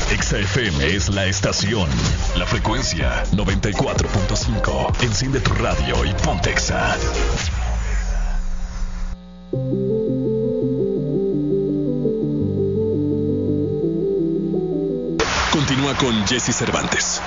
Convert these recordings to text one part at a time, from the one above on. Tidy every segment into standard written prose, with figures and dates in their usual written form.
Exa FM es la estación. La frecuencia 94.5. Enciende tu radio y ponte Exa. Continúa con Jesse Cervantes.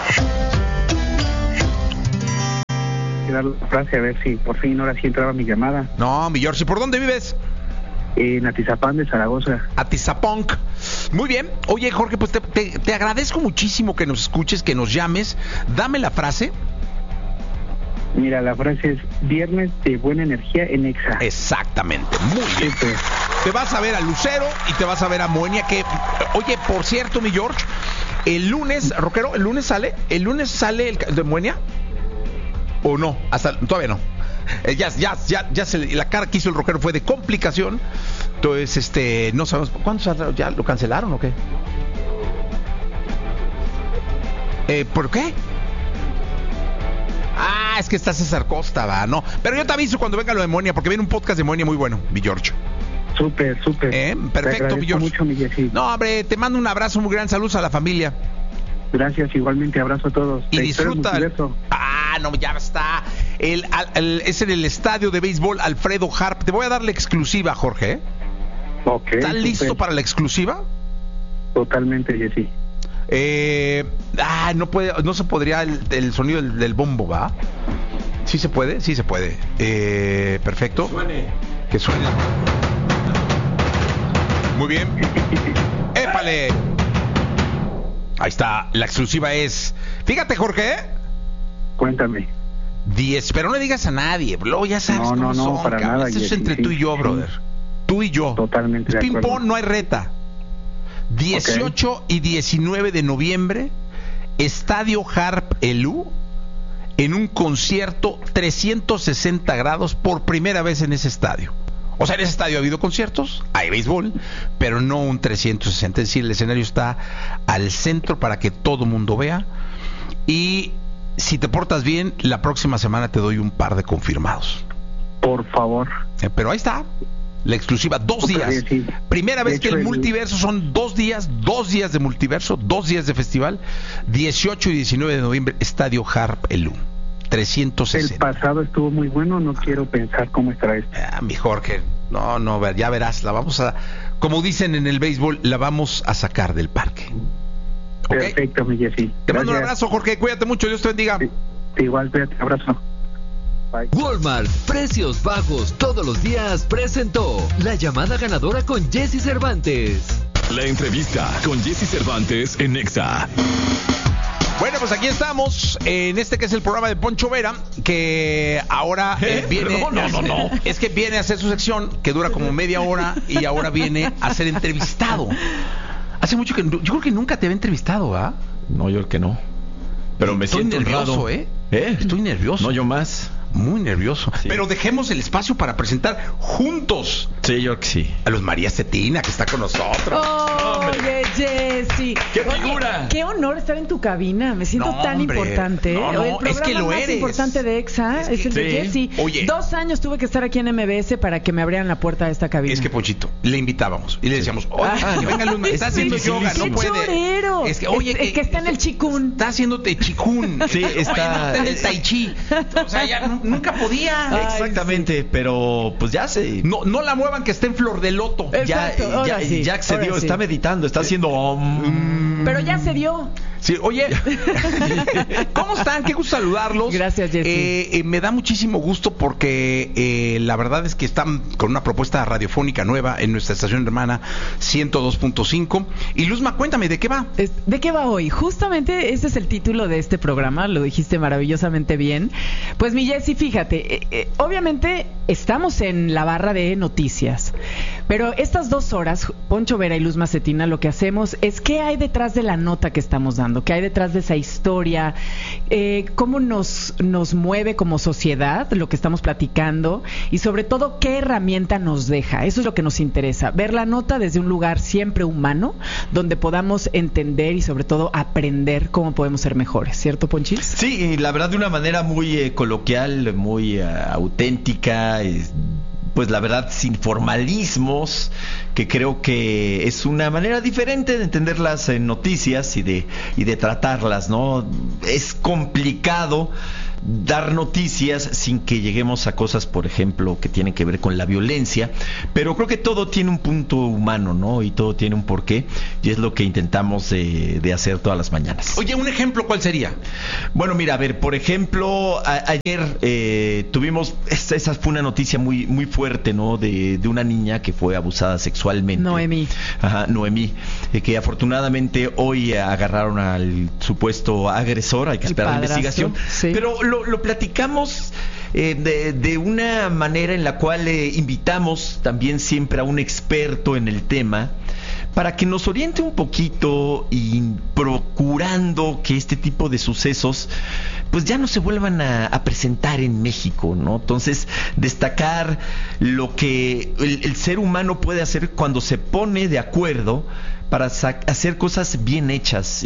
Dar la frase a ver si por fin ahora sí entraba mi llamada. No, mi George, ¿por dónde vives? En Atizapán de Zaragoza. Atizapán. Muy bien. Oye, Jorge, pues te agradezco muchísimo que nos escuches, que nos llames. Dame la frase. Mira, la frase es viernes de buena energía en Exa. Exactamente. Muy bien. Super. Te vas a ver a Lucero y te vas a ver a Moenia, que, oye, por cierto, mi George, el lunes, rockero, ¿el lunes sale el de Moenia? ¿O no? Todavía no. Ya la cara que hizo el rockero fue de complicación. Entonces, no sabemos cuántos ya lo cancelaron o qué. ¿Por qué? Es que está César Costa, va, no. Pero yo te aviso cuando venga lo de Moenia, porque viene un podcast de Moenia muy bueno, mi George. Súper. Perfecto, mi George. Mucho, mi Jessy. No, hombre, te mando un abrazo muy grande, saludos a la familia. Gracias, igualmente, abrazo a todos. Y disfruta. No, ya está. Es en el estadio de béisbol Alfredo Harp. Te voy a dar la exclusiva, Jorge. Ok. ¿Estás listo para la exclusiva? Totalmente, Jessy. No se podría el sonido del bombo, ¿va? ¿Sí se puede? Sí se puede. Perfecto. Que suene. Muy bien. ¡Épale! Ahí está. La exclusiva es... Fíjate, Jorge. Cuéntame. 10, pero no le digas a nadie, luego ya sabes cómo son, para cabrón. nada. Esto es entre tú y yo, brother. Tú y yo. Totalmente de acuerdo. Ping-pong, no hay reta. 18 y 19 de noviembre, Estadio Harp Elú, en un concierto 360 grados por primera vez en ese estadio. O sea, en ese estadio ha habido conciertos, hay béisbol, pero no un 360. Es decir, el escenario está al centro para que todo mundo vea. Y si te portas bien, la próxima semana te doy un par de confirmados. Por favor. Pero ahí está, la exclusiva, 2 días. Sí. Primera vez que el multiverso son 2 días, 2 días de multiverso, 2 días de festival. 18 y 19 de noviembre, Estadio Harp Elú. 360. El pasado estuvo muy bueno, no quiero pensar cómo estará esto. Mi Jorge, no, ya verás, la vamos a, como dicen en el béisbol, la vamos a sacar del parque. ¿Okay? Perfecto, mi Jessy. Te mando un abrazo, Jorge, cuídate mucho, Dios te bendiga. Sí, igual, cuídate, abrazo. Bye. Walmart, precios bajos todos los días, presentó la llamada ganadora con Jesse Cervantes. La entrevista con Jesse Cervantes en Exa. Bueno, pues aquí estamos en que es el programa de Poncho Vera, que ahora viene... No. Es que viene a hacer su sección, que dura como media hora, y ahora viene a ser entrevistado. Hace mucho que... Yo creo que nunca te había entrevistado, ¿ah? No, yo creo que no. Pero me Estoy siento nervioso, honrado. Estoy nervioso. No, yo más. Muy nervioso. Sí. Pero dejemos el espacio para presentar juntos Sí, yo creo que sí. a los María Cetina, que está con nosotros. Oye, Jessy. ¡Qué Oye, figura! Qué honor estar en tu cabina. Me siento tan importante. No, el programa es que lo más eres. importante de EXA es el de Jessy. Oye. 2 años tuve que estar aquí en MBS para que me abrieran la puerta de esta cabina. Es que, Ponchito, le invitábamos y le decíamos, oye, que venga Luz, está haciendo yoga, no ¡Qué puede. chorero! Es que, oye, es que está en el chikun. Está haciéndote chikun. Sí, está... Oye, no, está en el tai chi. O sea, ya nunca podía. Exactamente, pero pues ya se... No la muevan, que está en flor de loto. Exacto, Ya accedió, está meditando, está haciendo... Pero ya se dio. Sí, oye, ¿cómo están? Qué gusto saludarlos. Gracias, Jessy. Me da muchísimo gusto porque la verdad es que están con una propuesta radiofónica nueva en nuestra estación hermana 102.5. Y Luzma, cuéntame, ¿de qué va? ¿De qué va hoy? Justamente ese es el título de este programa, lo dijiste maravillosamente bien. Pues mi Jessy, fíjate, obviamente estamos en la barra de noticias, pero estas 2 horas, Poncho Vera y Luzma Cetina, lo que hacemos es qué hay detrás de la nota que estamos dando, qué hay detrás de esa historia, cómo nos mueve como sociedad lo que estamos platicando y sobre todo qué herramienta nos deja. Eso es lo que nos interesa, ver la nota desde un lugar siempre humano, donde podamos entender y sobre todo aprender cómo podemos ser mejores, ¿cierto, Ponchis? Sí, la verdad de una manera muy coloquial, muy auténtica, pues la verdad, sin formalismos, que creo que es una manera diferente de entender las noticias y de tratarlas, ¿no? Es complicado dar noticias sin que lleguemos a cosas, por ejemplo, que tienen que ver con la violencia, pero creo que todo tiene un punto humano, ¿no? Y todo tiene un porqué, y es lo que intentamos de hacer todas las mañanas. Oye, un ejemplo, ¿cuál sería? Bueno, mira, a ver, por ejemplo, ayer tuvimos, esa fue una noticia muy, muy fuerte, ¿no? De una niña que fue abusada sexualmente. Noemí. Ajá, Noemí, que afortunadamente hoy agarraron al supuesto agresor, hay que esperar la investigación, sí. Pero lo platicamos de una manera en la cual invitamos también siempre a un experto en el tema para que nos oriente un poquito y procurando que este tipo de sucesos pues ya no se vuelvan a presentar en México, ¿no? Entonces, destacar lo que el ser humano puede hacer cuando se pone de acuerdo para hacer cosas bien hechas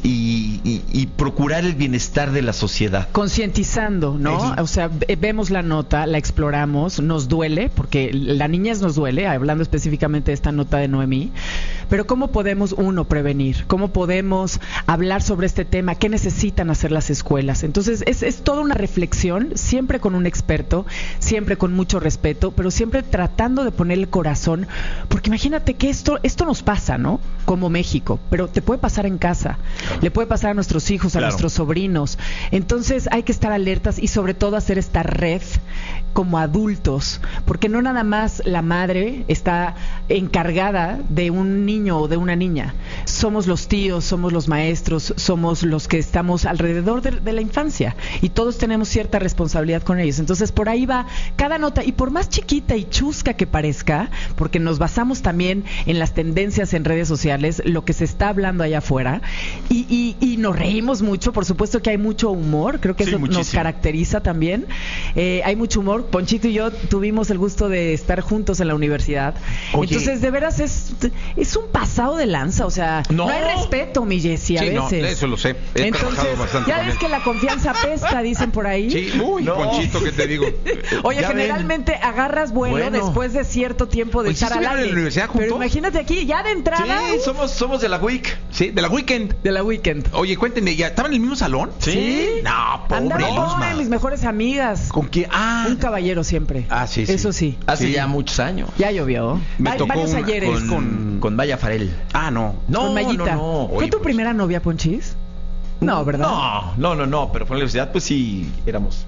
y procurar el bienestar de la sociedad. Concientizando, ¿no? O sea, vemos la nota, la exploramos, nos duele, porque la niñez nos duele, hablando específicamente de esta nota de Noemí, pero ¿cómo podemos, uno, prevenir? ¿Cómo podemos hablar sobre este tema? ¿Qué necesitan hacer las escuelas? Entonces, es toda una reflexión, siempre con un experto, siempre con mucho respeto, pero siempre tratando de poner el corazón, porque imagínate que esto nos pasa, ¿no? Como México, pero te puede pasar en casa, le puede pasar a nuestros hijos, a nuestros sobrinos. Entonces hay que estar alertas y sobre todo hacer esta red como adultos, porque no nada más la madre está encargada de un niño o de una niña, somos los tíos, somos los maestros, somos los que estamos alrededor de la infancia y todos tenemos cierta responsabilidad con ellos. Entonces por ahí va cada nota, y por más chiquita y chusca que parezca, porque nos basamos también en las tendencias en redes sociales, lo que se está hablando allá afuera, y nos reímos mucho. Por supuesto que hay mucho humor, creo que eso nos caracteriza también. Hay mucho humor. Ponchito y yo tuvimos el gusto de estar juntos en la universidad. Oye, entonces de veras es un pasado de lanza, o sea, no hay respeto, mi Jessy, a veces. No, eso lo sé. Entonces, ya ves que la confianza apesta, dicen por ahí. Sí, Ponchito, ¿qué te digo? Oye, ya generalmente agarras vuelo después de cierto tiempo de estar al aire. Pero imagínate aquí, ya de entrada. Sí, somos de la WIC. Sí, de la Weekend. De la Weekend. Oye, cuéntenme, ¿ya estaban en el mismo salón? Sí. No, pobre Andaba una Luzma. de mis mejores amigas. ¿Con quién? Un caballero siempre. Sí. Eso sí. Hace ya muchos años. Ya llovió. Me tocó varios ayeres. Con Maya Farel. No. Con Mayita. No. ¿Fue tu primera novia, Ponchis? No, ¿verdad? No, pero fue en la universidad, pues sí, éramos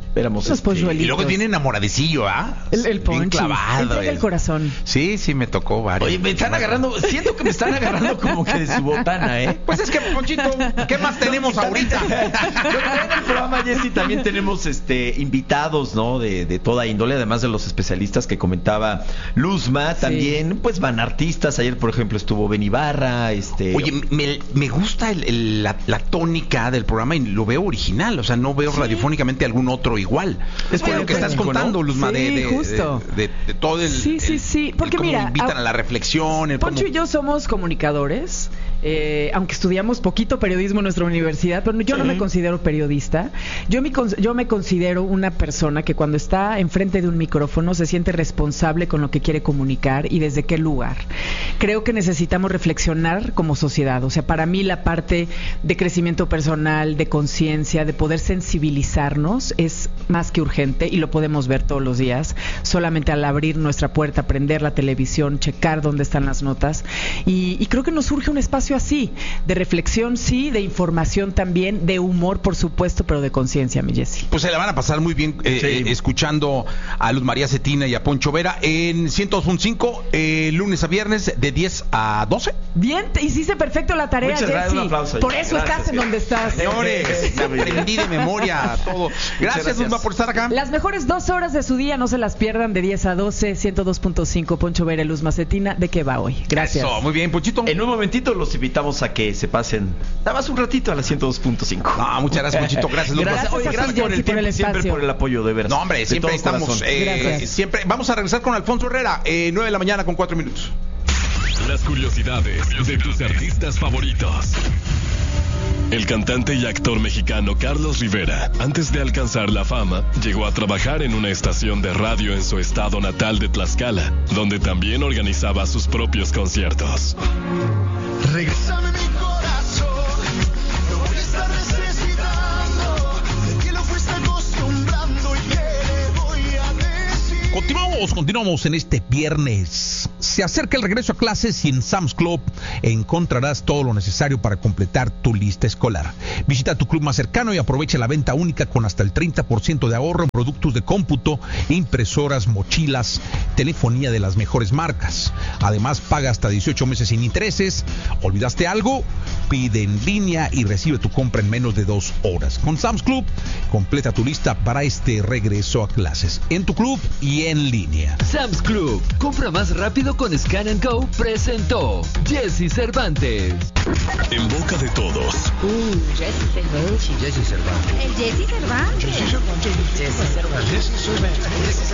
y luego tiene enamoradicillo, el Ponchis. Bien clavado. Entrega el corazón. Sí, me tocó varios. Oye, siento que me están agarrando como que de su botana, ¿eh? Pues es que, Ponchito, ¿qué más tenemos ahorita? En el programa, Jessy, también tenemos invitados, ¿no? De toda índole, además de los especialistas que comentaba Luzma, también, pues van artistas. Ayer, por ejemplo, estuvo Ben Ibarra, Oye, me gusta la tónica del programa y lo veo original, o sea, no veo radiofónicamente algún otro igual. Es por lo que estás contando, Luzma, justo. De todo el... Sí. Porque cómo mira, invitan a la reflexión. Poncho y yo somos comunicadores, aunque estudiamos poquito periodismo en nuestra universidad, pero yo no me considero periodista. Yo me considero una persona que cuando está enfrente de un micrófono se siente responsable con lo que quiere comunicar y desde qué lugar. Creo que necesitamos reflexionar como sociedad. O sea, para mí la parte de crecimiento personal, de conciencia, de poder sensibilizarnos es más que urgente y lo podemos ver todos los días. Solamente al abrir nuestra puerta, prender la televisión, checar dónde están las notas. Y creo que nos surge un espacio así, de reflexión, sí, de información también, de humor, por supuesto, pero de conciencia, mi Jessy. Pues se la van a pasar muy bien escuchando a Luz María Cetina y a Poncho Vera en 102.5, lunes a viernes de 10 a 12. Bien, hiciste perfecto la tarea, Jessy. Por eso estás en donde estás. Señores, aprendí de memoria todo. Gracias, Luzma, por estar acá. Las mejores 2 horas de su día, no se las pierdan, de 10 a 12, 102.5, Poncho Vera y Luzma Cetina. ¿De qué va hoy? Gracias. Eso, muy bien, Ponchito. En un momentito los invitamos a que se pasen nada más un ratito a la 102.5. Muchas gracias, Ponchito. Gracias, Luzma. Gracias por el tiempo, siempre por el apoyo, de veras. No, hombre, siempre estamos. Siempre. Vamos a regresar con Alfonso Herrera, 9 de la mañana con 4 minutos. Las curiosidades de tus artistas favoritos. El cantante y actor mexicano Carlos Rivera, antes de alcanzar la fama, llegó a trabajar en una estación de radio en su estado natal de Tlaxcala, donde también organizaba sus propios conciertos. Regrésame mi corazón, no voy a estar necesitando de que lo fuiste acostumbrando y que le voy a decir. Continuamos en este viernes. Se acerca el regreso a clases y en Sam's Club encontrarás todo lo necesario para completar tu lista escolar. Visita tu club más cercano y aprovecha la venta única con hasta el 30% de ahorro en productos de cómputo, impresoras, mochilas, telefonía de las mejores marcas. Además, paga hasta 18 meses sin intereses. ¿Olvidaste algo? Pide en línea y recibe tu compra en menos de 2 horas. Con Sam's Club, completa tu lista para este regreso a clases, en tu club y en línea. Sam's Club, compra más rápido con Scan & Go, presentó Jesse Cervantes. En boca de todos. Jesse Cervantes. Jesse Cervantes. El Jesse Cervantes. Jesse Cervantes. Jesse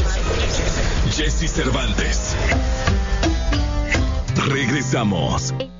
Cervantes. Jesse Cervantes. Regresamos.